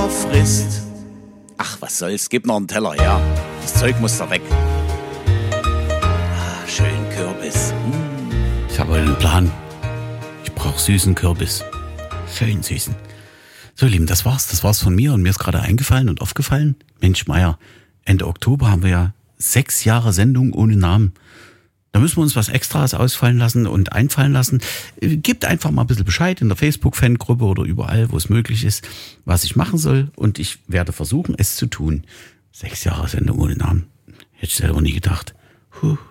Teller frisst. Ach, was soll's, gib noch einen Teller her. Das Zeug muss da weg. Ah, schön Kürbis. Ich habe einen Plan. Ich brauche süßen Kürbis. Schön süßen. So, ihr Lieben, das war's von mir und mir ist gerade eingefallen und aufgefallen. Mensch, Meier, Ende Oktober haben wir ja 6 Jahre Sendung ohne Namen. Da müssen wir uns was Extras ausfallen lassen und einfallen lassen. Gebt einfach mal ein bisschen Bescheid in der Facebook-Fangruppe oder überall, wo es möglich ist, was ich machen soll. Und ich werde versuchen, es zu tun. 6 Jahre Sendung ohne Namen. Hätte ich selber nie gedacht.